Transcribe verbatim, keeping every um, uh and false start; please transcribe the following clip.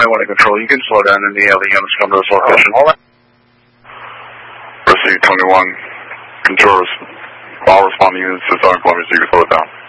one to control. You can slow down in the L E units come to this location. All right. Proceed twenty-one. Control. All responding units to Southern Columbia, so you can slow it down.